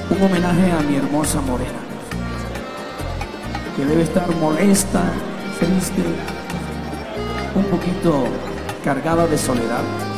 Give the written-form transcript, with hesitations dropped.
un homenaje a mi hermosa morena, que debe estar molesta, triste, un poquito cargada de soledad.